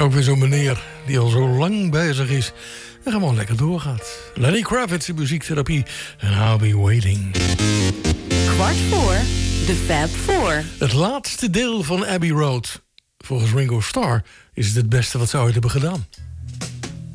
Ook weer zo'n meneer die al zo lang bezig is en gewoon lekker doorgaat. Lenny Kravitz in muziektherapie en I'll Be Waiting. 3:15, de Fab Four. Het laatste deel van Abbey Road. Volgens Ringo Starr is het beste wat ze ooit hebben gedaan.